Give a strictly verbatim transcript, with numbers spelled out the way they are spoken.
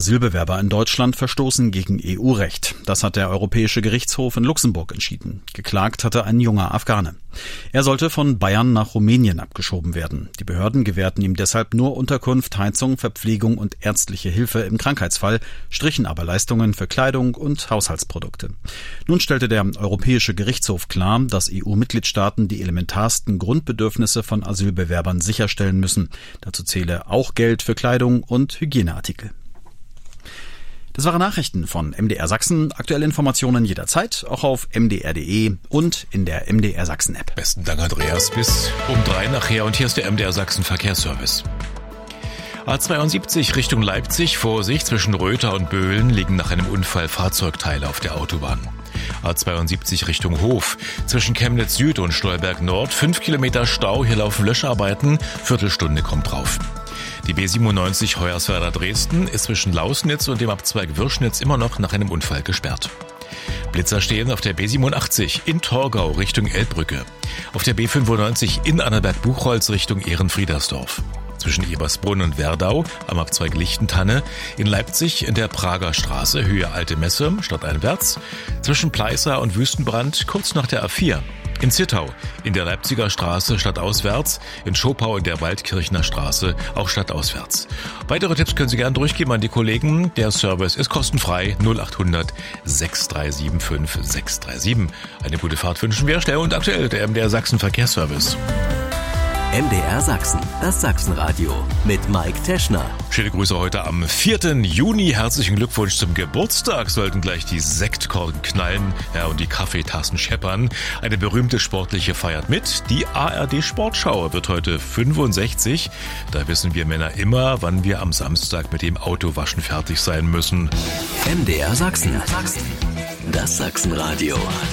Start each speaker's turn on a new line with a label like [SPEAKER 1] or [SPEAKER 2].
[SPEAKER 1] Asylbewerber in Deutschland verstoßen gegen E U-Recht. Das hat der Europäische Gerichtshof in Luxemburg entschieden. Geklagt hatte ein junger Afghane. Er sollte von Bayern nach Rumänien abgeschoben werden. Die Behörden gewährten ihm deshalb nur Unterkunft, Heizung, Verpflegung und ärztliche Hilfe im Krankheitsfall, strichen aber Leistungen für Kleidung und Haushaltsprodukte. Nun stellte der Europäische Gerichtshof klar, dass E U-Mitgliedstaaten die elementarsten Grundbedürfnisse von Asylbewerbern sicherstellen müssen. Dazu zähle auch Geld für Kleidung und Hygieneartikel. Das waren Nachrichten von M D R Sachsen. Aktuelle Informationen jederzeit, auch auf m d r punkt d e und in der M D R Sachsen App.
[SPEAKER 2] Besten Dank, Andreas. Bis um drei nachher. Und hier ist der M D R Sachsen Verkehrsservice. A zweiundsiebzig Richtung Leipzig, Vorsicht, zwischen Röther und Böhlen liegen nach einem Unfall Fahrzeugteile auf der Autobahn. A zweiundsiebzig Richtung Hof, zwischen Chemnitz Süd und Stolberg Nord, fünf Kilometer Stau, hier laufen Löscharbeiten, Viertelstunde kommt drauf. Die B siebenundneunzig Hoyerswerda-Dresden ist zwischen Lausnitz und dem Abzweig Würschnitz immer noch nach einem Unfall gesperrt. Blitzer stehen auf der B siebenundachtzig in Torgau Richtung Elbbrücke, auf der B fünfundneunzig in Annaberg-Buchholz Richtung Ehrenfriedersdorf. Zwischen Ebersbrunn und Werdau am Abzweig Lichtentanne, in Leipzig in der Prager Straße, Höhe Alte Messe, stadteinwärts, zwischen Pleißer und Wüstenbrand kurz nach der A vier. In Zittau, in der Leipziger Straße stadtauswärts, in Schopau in der Waldkirchner Straße auch stadtauswärts. Weitere Tipps können Sie gerne durchgeben an die Kollegen. Der Service ist kostenfrei null acht hundert sechs drei sieben fünf sechs drei sieben. Eine gute Fahrt wünschen wir. Schnell und aktuell der M D R Sachsen Verkehrsservice.
[SPEAKER 3] M D R Sachsen, das Sachsenradio mit Mike Teschner.
[SPEAKER 2] Schöne Grüße heute am vierten Juni. Herzlichen Glückwunsch zum Geburtstag. Sollten gleich die Sektkorken knallen, ja, und die Kaffeetassen scheppern. Eine berühmte Sportliche feiert mit. Die A R D Sportschau wird heute fünfundsechzig. Da wissen wir Männer immer, wann wir am Samstag mit dem Autowaschen fertig sein müssen.
[SPEAKER 3] M D R Sachsen, das Sachsenradio.